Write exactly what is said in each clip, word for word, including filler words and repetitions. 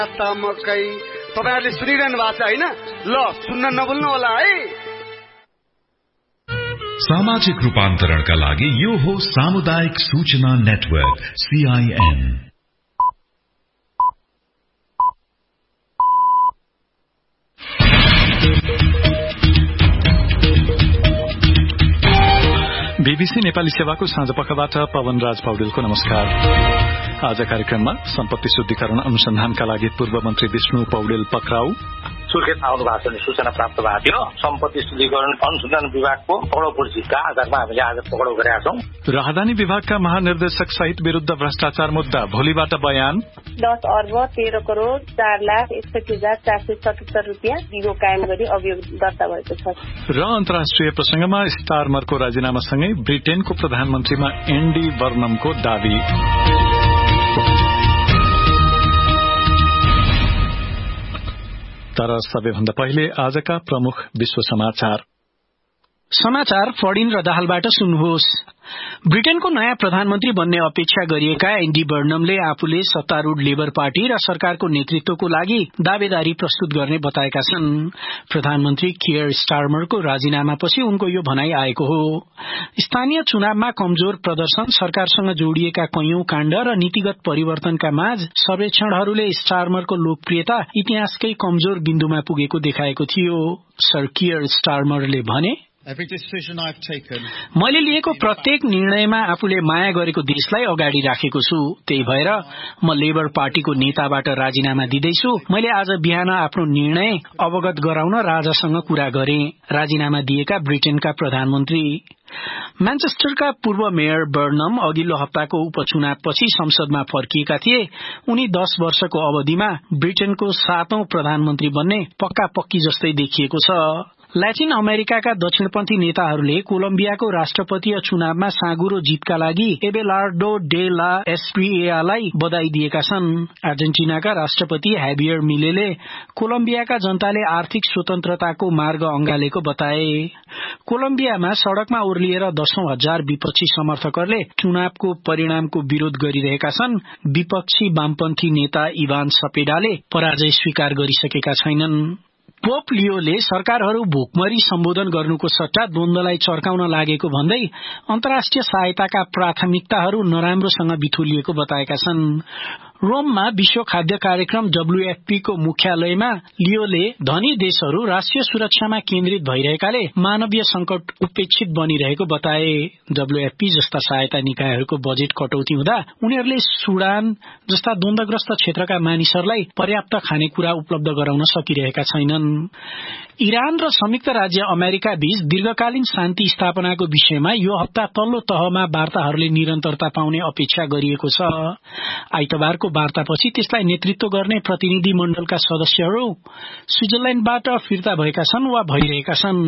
मकै तपाईहरुले सुनिरहनु भएको छ हैन? ल सुन्न नभुल्नु होला है। सामाजिक रूपान्तरणका लागि यो हो सामुदायिक सूचना नेटवर्क सीआईएन। बीबीसी नेपाली सेवाको साँझपखबाट पवन राज पौडेलको नमस्कार। आज कार्यक्रममा सम्पत्ति शुद्धिकरण अनुसन्धानका लागि पूर्व मन्त्री विष्णु पौडेल पक्राउ, सुर्खेत आउनु भएको छ सूचना प्राप्त भएको थियो। सम्पत्ति शुद्धिकरण अनुसन्धान विभागको पक्राउ पुर्जीका आधारमा हामीले आज पक्राउ गरेका छौं। राहदानी विभागका महानिर्देशक सहित विरुद्ध भ्रष्टाचार मुद्दा भोलिबाट बयान। दस अर्ब तेह्र करोड़ चार लाख एकसठी हजार चार सय सतहत्तर रूपियाँ दिगो कायम गरी अभियोग दर्ता भएको छ। र अन्तर्राष्ट्रिय प्रसंगमा स्टारमरको राजीनामासँगै ब्रिटेनको प्रधानमन्त्रीमा एन्डी बर्नमको दावी। तर सबैभन्दा पहिले आजका प्रमुख विश्व समाचार समाचार फडिन र दाहालबाट सुन्नुहोस्। ब्रिटेनको नयाँ प्रधानमन्त्री बन्ने अपेक्षा गरिएका एन्डी बर्नमले आफूले सत्तारूढ़ लेबर पार्टी र सरकारको नेतृत्वको लागि दावेदारी प्रस्तुत गर्ने बताएका छन्। प्रधानमन्त्री कियर स्टारमरको राजीनामापछि उनको यो भनाई आएको हो। स्थानीय चुनावमा कमजोर प्रदर्शन, सरकारसँग जोडिएका कैयौं काण्ड र नीतिगत परिवर्तनका माझ सर्वेक्षणहरूले स्टारमरको लोकप्रियता इतिहासकै कमजोर बिन्दुमा पुगेको देखाएको थियो। सर कियर स्टारमरले भने, मैले लिएको प्रत्येक निर्णयमा आफूले माया गरेको देशलाई अगाडि राखेको छु। त्यही भएर म लेबर पार्टीको नेताबाट राजीनामा दिँदैछु। मैले आज बिहान आफ्नो निर्णय अवगत गराउन राजासँग कुरा गरेँ। राजीनामा दिएका ब्रिटेनका प्रधानमन्त्री। म्यानचेस्टरका पूर्व मेयर बर्नम अघिल्लो हप्ताको उपचुनावपछि संसदमा फर्किएका थिए। उनी दश वर्षको अवधिमा ब्रिटेनको सातौं प्रधानमन्त्री बन्ने पक्का पक्की जस्तै देखिएको छ। ल्याटिन अमेरिकाका दक्षिणपन्थी नेताहरूले कोलम्बियाको राष्ट्रपतीय चुनावमा साँगुरो जीतका लागि एबेलार्डो डे ला एस्प्रिएलाई बधाई दिएका छन्। अर्जेन्टिनाका राष्ट्रपति हेबियर मिलेले कोलम्बियाका जनताले आर्थिक स्वतन्त्रताको मार्ग अंगालेको बताए। कोलम्बियामा सड़कमा ओर्लिएर दशौं हजार विपक्षी समर्थकहरूले चुनावको परिणामको विरोध गरिरहेका छन्। विपक्षी वामपन्थी नेता इभान सपेडाले पराजय स्वीकार गरिसकेका छैनन्। पोप लियोले सरकारहरू भोकमरी सम्बोधन गर्नुको सट्टा द्वन्द्वलाई चर्काउन लागेको भन्दै अन्तर्राष्ट्रिय सहायताका प्राथमिकताहरू नराम्रोसँग बिथोलिएको बताएका छन्। रोममा विश्व खाद्य कार्यक्रम डब्ल्यूएफपी को मुख्यालयमा लियोले धनी देशहरू राष्ट्रिय सुरक्षामा केन्द्रित भइरहेकाले मानवीय संकट उपेक्षित बनिरहेको बताए। डब्ल्यूएफपी जस्ता सहायता निकायहरूको बजेट कटौती हुँदा उनीहरूले सुडान जस्ता द्वन्द्वग्रस्त क्षेत्रका मानिसहरूलाई पर्याप्त खानेकुरा उपलब्ध गराउन सकिरहेका छैनन्। इरान र संयुक्त राज्य अमेरिका बीच दीर्घकालीन शान्ति स्थापनाको विषयमा यो हप्ता तल्लो तहमा वार्ताहरूले निरन्तरता पाउने अपेक्षा गरिएको छ। आइतबारको वार्तापछि त्यसलाई नेतृत्व गर्ने प्रतिनिधि मण्डलका सदस्यहरू स्विजरल्याण्डबाट फिर्ता भएका छन् वा भइरहेका छन्।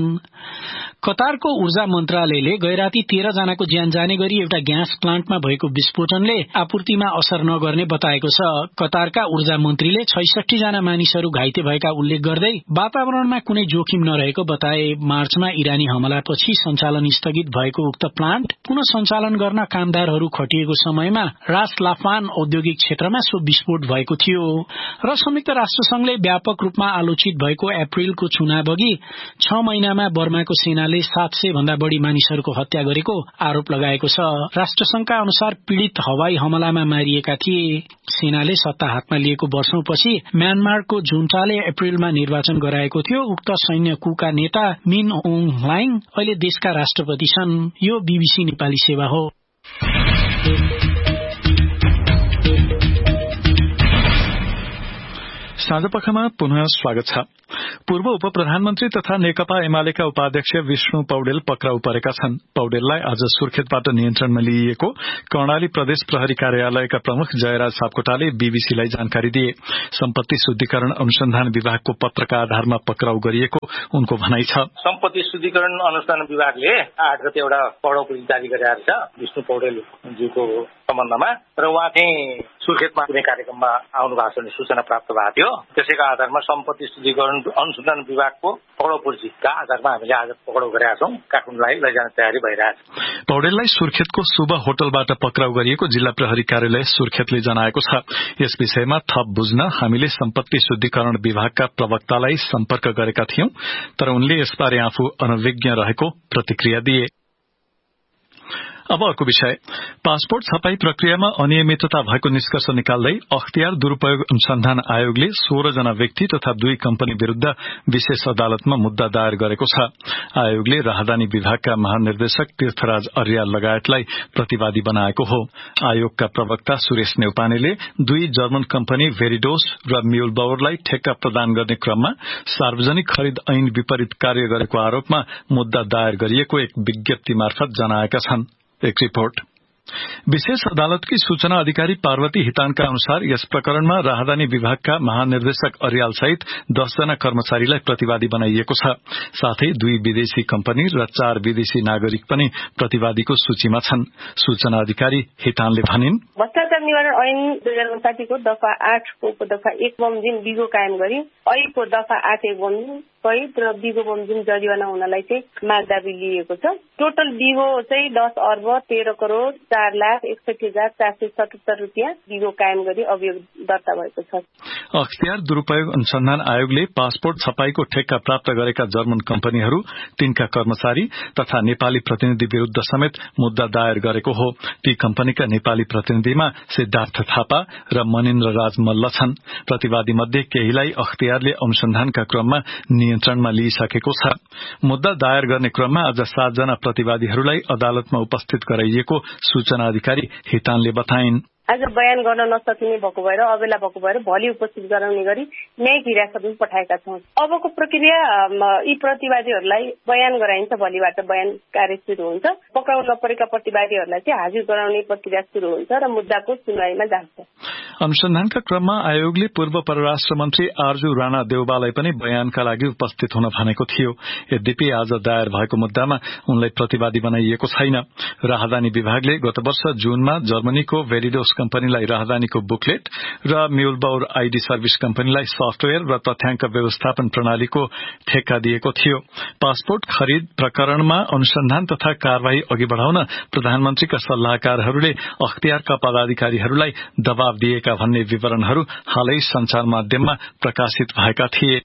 कतारको ऊर्जा मन्त्रालयले गैराती तेह्र जनाको ज्यान जाने गरी एउटा ग्यास प्लान्टमा भएको विस्फोटनले आपूर्तिमा असर नगर्ने बताएको छ। कतारका ऊर्जा मन्त्रीले छैसठी जना मानिसहरू घाइते भएका उल्लेख गर्दै वातावरणमा कुनै जोखिम नरहेको बताए। मार्चमा इरानी हमलापछि सञ्चालन स्थगित भएको उक्त प्लान्ट पुनः सञ्चालन गर्न कामदारहरू खटिएको समयमा रास लाफान औद्योगिक क्षेत्रमा सो विस्फोट भएको थियो। र संयुक्त राष्ट्रसंघले व्यापक रूपमा आलोचित भएको अप्रिलको चुनाव अघि छ महिनामा बर्माको सेनाले सात सय भन्दा बढ़ी मानिसहरूको हत्या गरेको आरोप लगाएको छ। राष्ट्रसंघका अनुसार पीड़ित हवाई हमलामा मारिएका थिए। सेनाले सत्ता हातमा लिएको वर्षौंपछि म्यानमारको जुन्टाले अप्रिलमा निर्वाचन गराएको थियो। उक्त सैन्य कुका नेता मिन ओङ ह्लाइङ अहिले देशका राष्ट्रपति छन्। यो बीबीसी नेपाली सेवा हो। साँझपखमा पुनः स्वागत छ। पूर्व उप प्रधानमन्त्री तथा नेकपा एमालेका उपाध्यक्ष विष्णु पौडेल पक्राउ परेका छन्। पौडेललाई आज सुर्खेतबाट नियन्त्रणमा लिइएको कर्णाली प्रदेश प्रहरी कार्यालयका प्रमुख जयराज सापकोटाले बीबीसीलाई जानकारी दिए। सम्पत्ति शुद्धिकरण अनुसन्धान विभागको पत्रका आधारमा पक्राउ गरिएको उनको भनाइ छ। सम्पत्ति शुद्धिकरण अनुसन्धान विभागले आठ गते एउटा पक्राउ पुर्जी जारी गरेको छ। विष्णु पौडेल ज्यूको सम्बन्धमा र उहाँ चाहिँ सुर्खेतमा कुनै कार्यक्रममा आउनु भएको छ सूचना प्राप्त भएको थियो। त्यसैको आधारमा सम्पत्ति शुद्धिकरण अनुसन्धान विभागको पक्राउ पर्चीका आधारमा हामीले आज पक्राउ गरेका छौँ। काठमाडौँलाई लैजाने तयारी भइरहेछ। पौडेललाई सुर्खेतको शुभ होटलबाट पक्राउ गरिएको जिल्ला प्रहरी कार्यालय सुर्खेतले जनाएको छ। यस विषयमा थप बुझ्न हामीले सम्पत्ति शुद्धिकरण विभागका प्रवक्तालाई सम्पर्क गरेका थियौं, तर उनले यसबारे आफू अनभिज्ञ रहेको प्रतिक्रिया दिए। अब अर्को विषय, पासपोर्ट छपाई प्रक्रियामा अनियमितता भएको निष्कर्ष निकाल्दै अख्तियार दुरूपयोग अनुसन्धान आयोगले सोह्र जना व्यक्ति तथा दुई कम्पनी विरूद्ध विशेष अदालतमा मुद्दा दायर गरेको छ। आयोगले राहदानी विभागका महानिर्देशक तीर्थराज अर्याल लगायतलाई प्रतिवादी बनाएको हो। आयोगका प्रवक्ता सुरेश नेउपानेले दुई जर्मन कम्पनी भेरिडोस र म्युलबाउरलाई ठेक्का प्रदान गर्ने क्रममा सार्वजनिक खरिद ऐन विपरीत कार्य गरेको आरोपमा मुद्दा दायर गरिएको एक विज्ञप्ति मार्फत जनाएका छन्। एक रिपोर्ट। विशेष अदालतकी सूचना अधिकारी पार्वती हितानका अनुसार यस प्रकरणमा राहदानी विभागका महानिर्देशक अर्याल सहित दसजना कर्मचारीलाई प्रतिवादी बनाइएको छ। साथै दुई विदेशी कम्पनी र चार विदेशी नागरिक पनि प्रतिवादीको सूचीमा छन्। सूचना अधिकारी हितानले भनिन्, भ्रष्टाचार निवारण ऐन दुई हजार उन्साठीको दफा आठको दफा एक बमोजिम बिगो कायम गरी ऐनको दफा आठ एक बमोजिम सहित र बिगो बमोजिम जरिवाना हुनलाई चाहिँ माग दाबी लिएको छ। टोटल बिगो चाहिँ दस अर्ब तेह्र करोड़ चार लाख एकसठी हजार चार सय सतहत्तर रुपियाँ बिगो कायम गरी अभियोग दर्ता भएको छ। अख्तियार दुरूपयोग अनुसन्धान आयोगले पासपोर्ट छपाईको ठेक्का प्राप्त गरेका जर्मन कम्पनीहरू, तिनका कर्मचारी तथा नेपाली प्रतिनिधि विरूद्ध समेत मुद्दा दायर गरेको हो। ती कम्पनीका नेपाली प्रतिनिधिमा सिद्धार्थ थापा र मनिन्द्र राज मल्ल छन्। प्रतिवादी मध्ये केहीलाई अख्तियारले अनुसन्धानका क्रममा नियन्त्रणमा लिइसकेको छ। मुद्दा दायर गर्ने क्रममा आज सातजना प्रतिवादीहरूलाई अदालतमा उपस्थित गराइएको सूचना अधिकारी हितानले बताइन्। आज बयान गर्न नसकिने भएको भएर अबेला भएको भएर भोलि उपस्थित गराउने गरी न्यायिक हिरासतमा पठाएका छौं। अबको प्रक्रिया यी प्रतिवादीहरूलाई बयान गराइन्छ। भोलिबाट बयान कार्य शुरू हुन्छ। पक्राउ नपरेका प्रतिवादीहरूलाई चाहिँ हाजिर गराउने प्रक्रिया शुरू हुन्छ र मुद्दाको सुनवाईमा जान्छ। अनुसन्धानका क्रममा आयोगले पूर्व परराष्ट्र मन्त्री आर्जु राणा देउबालाई पनि बयानका लागि उपस्थित हुन भनेको थियो। यद्यपि आज दायर भएको मुद्दामा उनलाई प्रतिवादी बनाइएको छैन। राहदानी विभागले गत वर्ष जुनमा जर्मनीको भेरिडोस कम्पनीलाई राहदानीको बुकलेट र म्युलबाउर आईडी सर्भिस कम्पनीलाई सफ्टवेयर र तथ्याङ्क व्यवस्थापन प्रणालीको ठेक्का दिएको थियो। पासपोर्ट खरिद प्रकरणमा अनुसन्धान तथा कार्यवाही अघि बढ़ाउन प्रधानमन्त्रीका सल्लाहकारहरूले अख्तियारका पदाधिकारीहरूलाई दबाव दिएका भन्ने विवरणहरू हालै संचार माध्यममा प्रकाशित भएका थिए।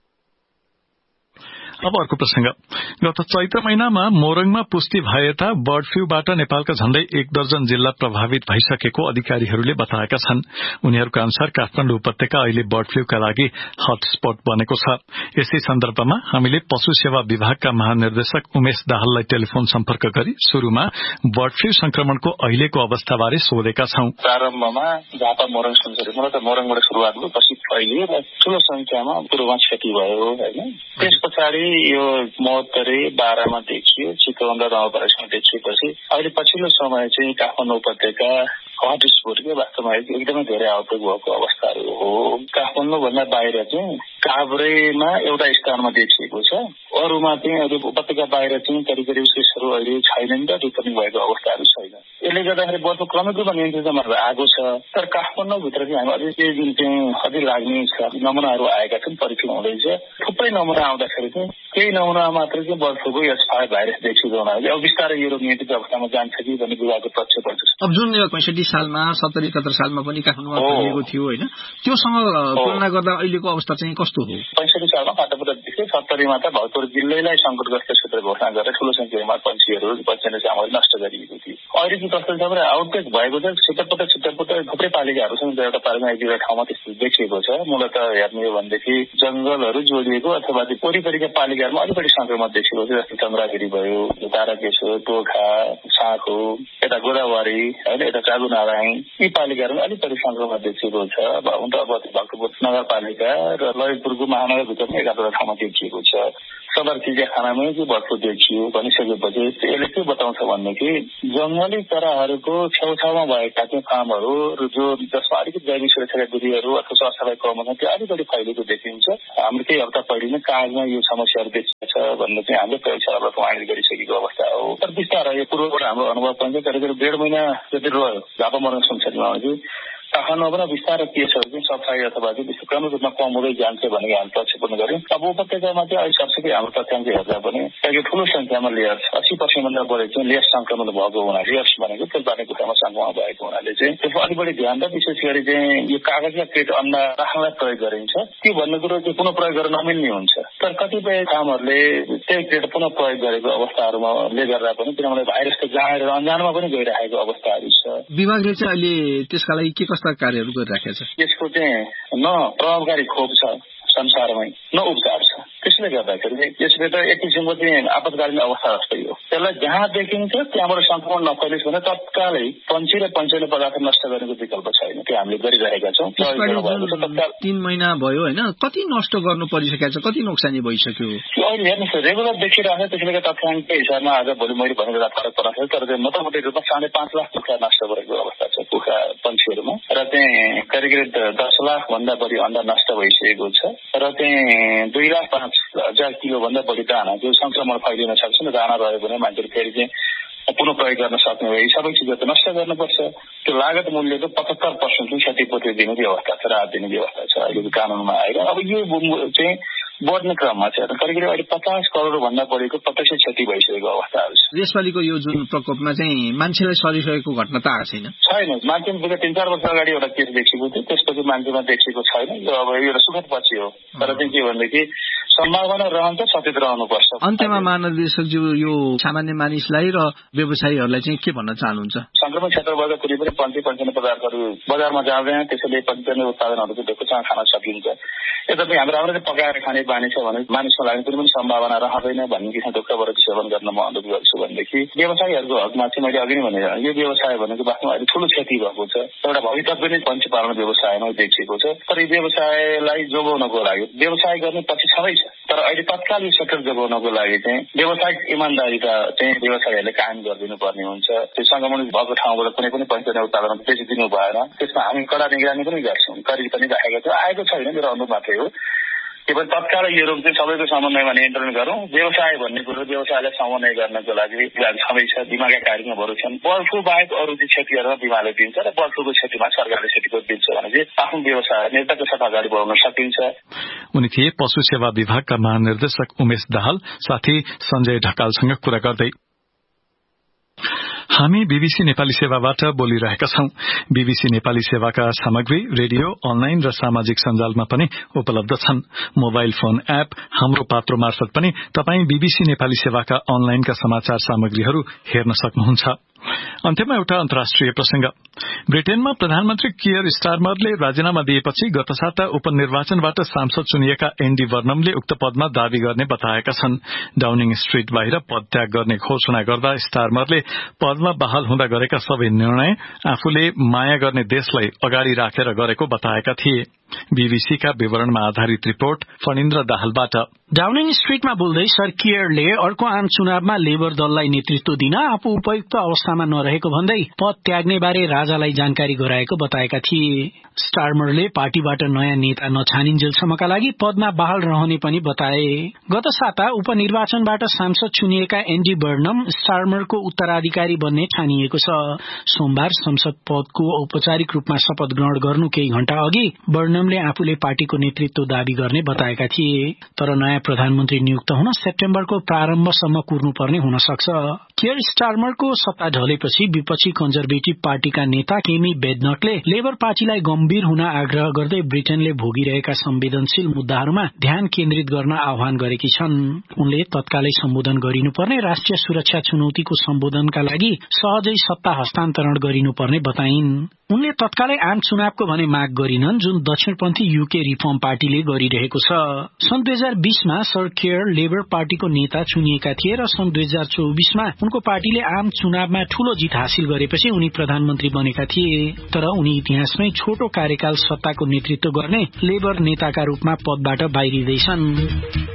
अब अर्को प्रसंग, गत चैत्र महिनामा मोरङमा पुष्टि भएता बर्ड फ्लूबाट नेपालका झण्डै एक दर्जन जिल्ला प्रभावित भइसकेको अधिकारीहरूले बताएका छन्। उनीहरूका अनुसार काठमाडौँ उपत्यका अहिले बर्ड फ्लूका लागि हटस्पट बनेको छ। यसै सन्दर्भमा हामीले पशु सेवा विभागका महानिर्देशक उमेश दाहाललाई टेलिफोन सम्पर्क गरी शुरूमा बर्ड फ्लू संक्रमणको अहिलेको अवस्थाबारे सोधेका छौं। प्रारम्भमा झापा मोरङ सुनसरी मलाई त मोरङबाट सुरुवात भयो, पछि फैलियो र ठूलो संख्यामा पूर्वमा क्षति भयो हैन। त्यस पछाडि यो महोत्तरी बाह्रमा देखियो, चितवन र नवलपरासीमा देखिएपछि अहिले पछिल्लो समय चाहिँ काठमाडौँ उपत्यका हटस्पटकै वास्तवमा एकदमै धेरै आउटब्रेक भएको अवस्थाहरू हो। काठमाडौँ भन्दा बाहिर चाहिँ काभ्रेमा एउटा स्थानमा देखिएको छ। अरूमा चाहिँ अहिले उपत्यका बाहिर चाहिँ करिब करिब केसहरू अहिले छैनन् र रिपोर्टिङ भएको अवस्थाहरू छैन। यसले गर्दाखेरि बर्ड फ्लू क्रमिक रूपमा नियन्त्रणमा आएको छ। तर काठमाडौँभित्र चाहिँ हामी अझै केही दिन चाहिँ अझै लाग्ने नमुनाहरू आएका छन्, परीक्षण हुँदैछ। थुप्रै नमुना आउँदाखेरि चाहिँ केही नमुना मात्र चाहिँ बर्ड फ्लूको एच फाइभ भाइरस देखिएको हुनाले अब बिस्तारै यो रोग नियन्त्रित अवस्थामा जान्छ कि भन्ने विभागको तथ्य पर्छ। अब जुन पैंसठी सालमा सत्तरी एकहत्तर सालमा पनि काठमाडौँमा फैलिएको थियो होइन, त्योसँग तुलना गर्दा अहिलेको अवस्था चाहिँ कस्तो हो? पैंसठी सालमा फाटाफुटा देखियो, सत्तरीमा त भरतपुर जिल्लालाई संकटग्रस्त क्षेत्र घोषणा गरेर ठूलो संख्यामा पंक्षीहरू पन्छेले चामल नष्ट गरिएको थियो। अहिले चाहिँ कस्तो छ भने आउटब्रेक भएको छ। छिटपट छिटपट थुप्रै पालिकाहरूसँग एउटा पालिका एक दुईवटा ठाउँमा त्यस्तो देखिएको छ। मूलत हेर्ने हो भनेदेखि जंगलहरू जोडिएको अथवा वरिपरिका पालिकाहरूमा अलिक बढी संक्रमण देखिएको छ। जस्तै चन्द्रागिरी भयो, ताराकेश्वर, टोखा, साँखो, यता गोदावरी होइन, यता चागुनारायण, यी पालिकाहरूमा अलिक बढी संक्रमण देखिएको छ। हुन त अब भक्तपुर नगरपालिका र ललितपुरको महानगरभित्र एकाधवटा ठाउँमा देखिएको छ। सदर चिडियाखानामै के बर्ड फ्लू देखियो भनिसकेपछि यसले के बताउँछ भनेदेखि जंगली चराहरूको छेउछाउमा भएका चाहिँ फार्महरू जो जसमा अलिकति जैविक सुरक्षाका विधिहरू अथवा सरसफाइ कम हुन्छ त्यो अलिक बढी फैलिएको देखिन्छ। हाम्रो केही हप्ता पहिले नै कागमा यो समस्याहरू देखिन्छ भन्ने चाहिँ हामीले प्रयोगशालाबाट प्रमाणित गरिसकेको अवस्था हो। तर बिस्तारै यो पूर्वबाट हाम्रो अनुभव पनि करिब करिब डेढ महिना जति रह्यो झापा मर्ग सुनसरीमा चाहिँ काठमाडौँमा पनि बिस्तारै केसहरू चाहिँ सफाई अथवा चाहिँ त्यस्तो क्रमिक रूपमा कम हुँदै जान्छ भनेर हामी प्रक्षेपण गर्यौँ। अब उपत्यकामा चाहिँ अहिले सरसफाइ हाम्रो तथ्याङ्क हेर्दा पनि त्यहाँको ठुलो संख्यामा लेयर्स अस्सी पर्सेन्टभन्दा बढी चाहिँ लेयर्स संक्रमण भएको हुनाले लेयर्स भनेको तेलपानी कुखुरामा संक्रमण भएको हुनाले चाहिँ त्यसमा अलिक बढी ध्यान र विशेष गरी चाहिँ यो कागजका क्रेट अन्डा राख्नलाई प्रयोग गरिन्छ। त्यो भन्ने कुरो चाहिँ पुनः प्रयोग गर्न नमिल्ने हुन्छ। तर कतिपय ठाउँहरूले त्यही क्रेट पुनः प्रयोग गरेको अवस्थाहरूमा ले गर्दा पनि किनभने भाइरस त जाहेर अन्जानमा पनि गइरहेको अवस्थाहरू छ। विभागले चाहिँ अहिले त्यसका लागि के कस्ता कार्यहरू गरिराखेको छ? यसको चाहिँ न प्रभावकारी खोप छ संसारमै न उपचार छ। त्यसले गर्दाखेरि यसले त एक किसिमको चाहिँ आपतकालीन अवस्था जस्तै हो। त्यसलाई जहाँ देखिन्छ त्यहाँबाट संक्रमण नफैलियोस् भने तत्कालै पन्छी र पञ्चैलो पदार्थ नष्ट गर्नेको विकल्प छैन। त्यो हामीले गरिरहेका छौँ। तीन महिना भयो होइन, कति नष्ट गर्नु परिसकेको छ, कति नोक्सानी भइसक्यो? अहिले हेर्नुहोस् रेगुलर देखिरहेको त्यसले तथ्याङ्ककै हिसाबमा आज भोलि मैले भनेको फरक पर्न सक्छ। तर चाहिँ मोटामोटी रूपमा साढे पाँच लाख कुखुरा नष्ट गरेको अवस्था छ कुखुरा पन्छीहरूमा र चाहिँ करिब करिब दस लाख भन्दा बढी अन्डा नष्ट भइसकेको छ र चाहिँ दुई लाख पाँच हजार किलो भन्दा बढी दाना जो संक्रमण फैलिन सक्छ नि दाना रह्यो भने मान्छेले फेरि चाहिँ पुनः प्रयोग गर्न सक्ने भए सबै चिजहरू त नष्ट गर्नुपर्छ। त्यो लागत मूल्यको पचहत्तर पर्सेन्ट क्षतिपूर्ति दिने व्यवस्था छ, राहत दिने व्यवस्था छ अहिलेको कानूनमा आएर। अब यो चाहिँ बढ्ने क्रममा छ। करिब करिब अहिले पचास करोड भन्दा बढीको प्रत्यक्ष क्षति भइसकेको अवस्थाहरू छ। यसपालिको यो जुन प्रकोपमा चाहिँ मान्छेलाई सरिसकेको घटना त आएको छैन? छैन। मान्छेमा तिन चार वर्ष अगाडि एउटा केस देखिएको थियो, त्यसपछि मान्छेमा देखिएको छैन। यो अब एउटा सुखद पछि हो। तर चाहिँ के भनेदेखि सम्भावना रहन्छ, सचेत रहनुपर्छ। अन्त्यमा महानिर्देशकज्यू यो सामान्य मानिसलाई र व्यवसायीहरूलाई चाहिँ के भन्न चाहनुहुन्छ? संक्रमण क्षेत्रबाट कुनै पनि पञ्ची पञ्चाउने पदार्थहरू बजारमा जाँदैन, त्यसैले पञ्चाउने उत्पादनहरू चाहिँ ढुक्कसँग खान सकिन्छ। यद्यपि हाम्रो राम्ररी पकाएर खाने बानी छ भने मानिसको लागि कुनै पनि सम्भावना रहँदैन भन्ने किसिम ढुक्कबाट सेवन गर्न म अनुरोध गर्छु। भनेदेखि व्यवसायीहरूको हकमा चाहिँ मैले अघि नै भने यो व्यवसाय भनेको वास्तवमा अहिले ठुलो क्षति भएको छ। एउटा भवितव्य नै पन्छी पालन व्यवसायमा देखिएको छ। तर यो व्यवसायलाई जोगाउनको लागि व्यवसाय गर्ने पछि छँदै छ। तर अहिले तत्काल यो सेक्टर जोगाउनको लागि चाहिँ व्यावसायिक इमान्दारिता चाहिँ व्यवसायीहरूले कायम गरिदिनु पर्ने हुन्छ। त्यो संक्रमण भएको ठाउँबाट कुनै पनि पञ्चायत उत्पादन बेचिदिनु भएन। त्यसमा हामी कडा निगरानी पनि गर्छौँ, गरी पनि राखेका छौँ। आएको छैन, मेरो अनुरोध मात्रै हो। के भन्छ तत्काल यो रोग चाहिँ सबैको समन्वयमा नियन्त्रण गरौँ। व्यवसाय भन्ने कुरो व्यवसायलाई समन्वय गर्नको लागि छँदै छ। बिमाका कार्यक्रमहरू छन्। बर्ड फ्लू बाहेक अरू चाहिँ क्षतिहरूमा बिमाले दिन्छ र बर्ड फ्लूको क्षतिमा सरकारले क्षतिपूर्ति दिन्छ भने चाहिँ आफ्नो व्यवसाय नेताको साथ अगाडि बढाउन सकिन्छ। उनी थिए पशु सेवा विभागका महानिर्देशक उमेश दाहाल। साथी सञ्जय ढकालसँग कुरा गर्दै। हामी बीबीसी नेपाली सेवाबाट बोलिरहेका छौं। बीबीसी नेपाली सेवाका सामग्री रेडियो, अनलाइन र सामाजिक सञ्जालमा पनि उपलब्ध छन्। मोबाइल फोन एप हाम्रो पात्रो मार्फत पनि तपाई बीबीसी नेपाली सेवाका अनलाइनका समाचार सामग्रीहरू हेर्न सक्नुहुन्छ। अन्त्यमा एउटा अन्तर्राष्ट्रिय प्रसंग। ब्रिटेनमा प्रधानमन्त्री कियर स्टारमरले राजीनामा दिएपछि गत साता उपनिर्वाचनबाट सांसद चुनिएका एन्डी बर्नमले उक्त पदमा दावी गर्ने बताएका छन्। डाउनिङ स्ट्रीट बाहिर पदत्याग गर्ने घोषणा गर्दा स्टारमरले पदमा बहाल हुँदा गरेका सबै निर्णय आफूले माया गर्ने देशलाई अगाडि राखेर गरेको बताएका थिए। बीबीसीका विवरणमा आधारित रिपोर्ट फणिन्द्र दाहालबाट। डाउनिङ स्ट्रीटमा बोल्दै सर कियरले अर्को आम चुनावमा लेबर दललाई नेतृत्व दिन आफू उपयुक्त अवस्थामा नरहेको भन्दै पद त्याग्ने बारे राजालाई जानकारी गराएको बताएका थिए। स्टारमरले पार्टीबाट नयाँ नेता नछानिन्जेलसम्मका लागि पदमा बहाल रहने पनि बताए। गत साता उपनिर्वाचनबाट सांसद चुनिएका एन्डी बर्नम स्टारमरको उत्तराधिकारी बन्ने ठानिएको छ। सोमबार संसद पदको औपचारिक रूपमा शपथ ग्रहण गर्नु केही घण्टा अघि बर्नमले आफूले पार्टीको नेतृत्व दावी गर्ने बताएका थिए। तर नयाँ प्रधानमन्त्री नियुक्त हुन सेप्टेम्बरको प्रारम्भसम्म कुर्नुपर्ने हुन सक्छ। कियर स्टारमरको सत्ता ढलेपछि विपक्षी कन्जर्भेटिभ पार्टीका नेता केमी बेडनटले लेबर पार्टीलाई गम्भीर हुन आग्रह गर्दै ब्रिटेनले भोगिरहेका संवेदनशील मुद्दाहरूमा ध्यान केन्द्रित गर्न आह्वान गरेकी छन्। उनले तत्कालै सम्बोधन गरिनुपर्ने राष्ट्रिय सुरक्षा चुनौतीको सम्बोधनका लागि सहजै सत्ता हस्तान्तरण गरिनुपर्ने बताइन्। उनले तत्कालै आम चुनावको भने माग गरिनन्, जुन दक्षिणपन्थी यूके रिफर्म पार्टीले गरिरहेको छ। सन् दुई हजार बीसमा सर केयर लेबर पार्टीको नेता चुनिएका थिए र सन् दुई हजार चौबीसमा उनको पार्टीले आम चुनावमा ठूलो जित हासिल गरेपछि उनी प्रधानमन्त्री बनेका थिए। तर उनी इतिहासमै छोटो कार्यकाल सत्ताको नेतृत्व गर्ने लेबर नेताका रूपमा पदबाट बाहिरिँदैछन्।